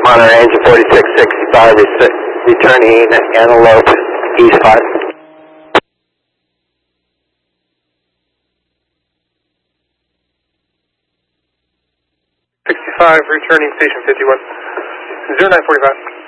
on our engine 4665, returning Antelope East 5. 65, returning station 51, 0945.